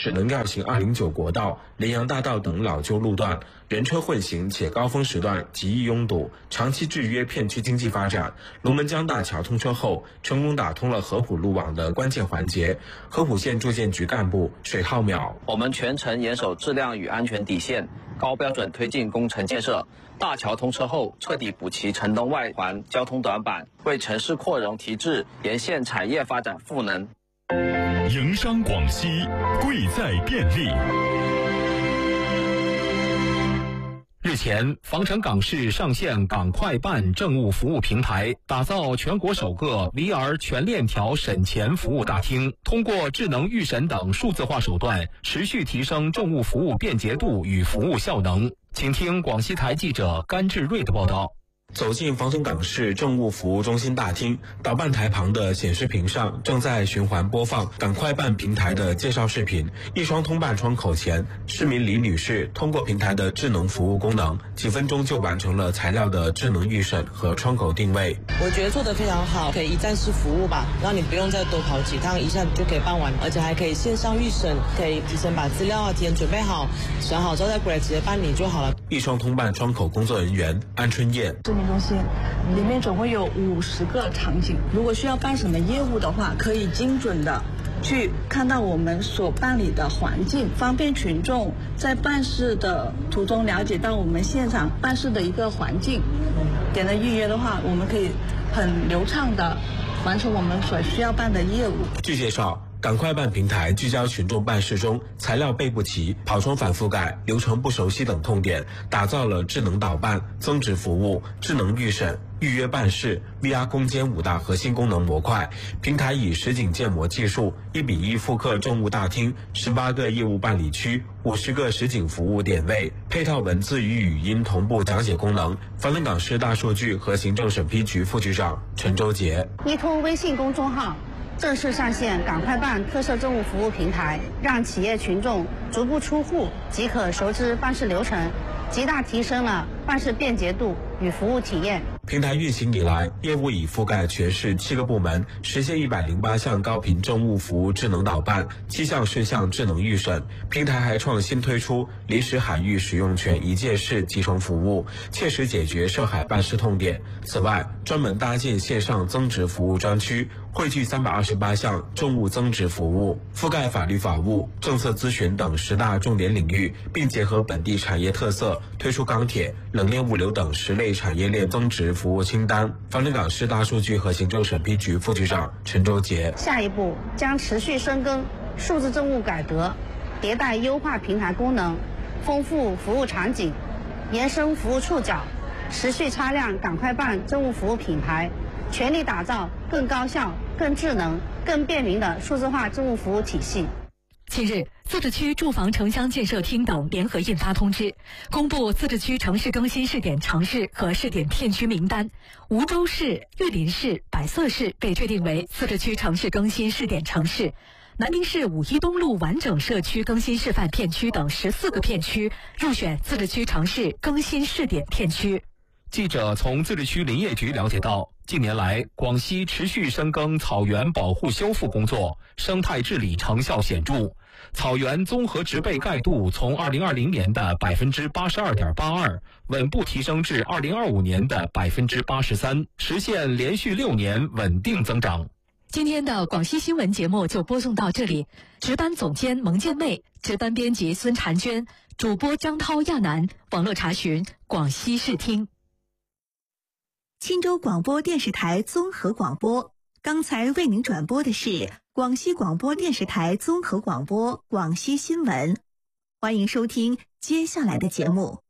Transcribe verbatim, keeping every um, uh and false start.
只能绕行二零九国道、羚羊大道等老旧路段，人车混行且高峰时段极易拥堵，长期制约片区经济发展。龙门江大桥通车后，成功打通了合浦路网的关键环节。合浦县住建局干部水浩淼： 我们全程严守质量与安全底线，高标准推进工程建设。大桥通车后，彻底补齐城东外环交通短板，为城市扩容提质、沿线产业发展赋能。 营商广西，贵在便利。日前，防城港市上线港快办政务服务平台，打造全国首个 V R 全链条审前服务大厅，通过智能预审等数字化手段，持续提升政务服务便捷度与服务效能。请听广西台记者甘志瑞的报道。 走进防城港市政务服务中心大厅，导办台旁的显示屏上正在循环播放港快办平台的介绍视频。一双通办窗口前，市民李女士通过平台的智能服务功能，几分钟就完成了材料的智能预审和窗口定位。 我觉得做得非常好，可以一站式服务吧，让你不用再多跑几趟，一下就可以办完，而且还可以线上预审，可以提前把资料啊提前准备好，选好之后再过来直接办理就好了。 一双通办窗口工作人员安春燕。 中心里面总共有五十个场景，如果需要办什么业务的话，可以精准的去看到我们所办理的环境，方便群众在办事的途中了解到我们现场办事的一个环境。点了预约的话，我们可以很流畅的完成我们所需要办的业务。 据介绍，港快办平台聚焦群众办事中材料备不齐、跑窗反覆盖、流程不熟悉等痛点，打造了智能导办、增值服务、智能预审、预约办事、V R 攻坚五大核心功能模块。平台以实景建模技术，一比一复刻政务大厅十八个业务办理区、五十个实景服务点位，配套文字与语音同步讲解功能。防城港市大数据和行政审批局副局长陈周杰： 依托微信公众号正式上线港快办特色政务服务平台，让企业群众足不出户即可熟知办事流程，极大提升了办事便捷度与服务体验。 平台运行以来，业务已覆盖全市七个部门，实现一百零八项高频政务服务智能导办，七项事项智能预审。平台还创新推出临时海域使用权一键式集成服务，切实解决涉海办事痛点。此外，专门搭建线上增值服务专区，汇聚三百二十八项政务增值服务，覆盖法律法务、政策咨询等十大重点领域，并结合本地产业特色，推出钢铁、冷链物流等十类产业链增值服务清单。防城港市大数据和行政审批局副局长陈周杰： 下一步将持续深耕数字政务改革，迭代优化平台功能，丰富服务场景，延伸服务触角，持续擦亮港快办政务服务品牌，全力打造更高效、更智能、更便民的数字化政务服务体系。 近日，自治区住房城乡建设厅等联合印发通知，公布自治区城市更新试点城市和试点片区名单。梧州市、玉林市、百色市被确定为自治区城市更新试点城市。南宁市五一东路完整社区更新示范片区等十四个片区入选自治区城市更新试点片区。 记者从自治区林业局了解到，近年来，广西持续深耕草原保护修复工作，生态治理成效显著。草原综合植被盖度从二零二零年的百分之八十二点八二稳步提升至二零二五年的百分之八十三，实现连续六年稳定增长。 今天的广西新闻节目就播送到这里，值班总监蒙建妹，值班编辑孙婵娟，主播张涛、亚楠，网络查询广西视听。 钦州广播电视台综合广播，刚才为您转播的是广西广播电视台综合广播广西新闻，欢迎收听接下来的节目。